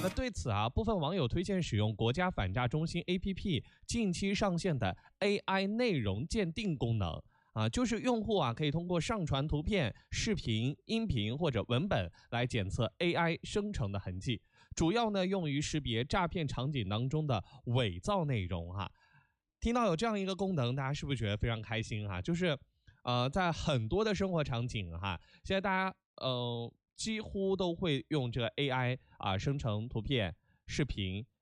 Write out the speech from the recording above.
那对此啊，部分网友推荐使用国家反诈中心 APP 近期上线的 AI 内容鉴定功能。就是用户可以通过上传图片、视频、音频或者文本来检测 AI 生成的痕迹，主要呢用于识别诈骗场景当中的伪造内容听到有这样一个功能，大家是不是觉得非常开心就是在很多的生活场景现在大家几乎都会用这个 AI生成图片、视频